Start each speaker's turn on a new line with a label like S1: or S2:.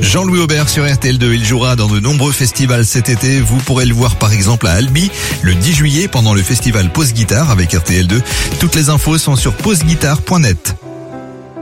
S1: Jean-Louis Aubert sur RTL2. Il jouera dans de nombreux festivals cet été. Vous pourrez le voir par exemple à Albi le 10 juillet pendant le festival Pause Guitare avec RTL2. Toutes les infos sont sur pauseguitare.net.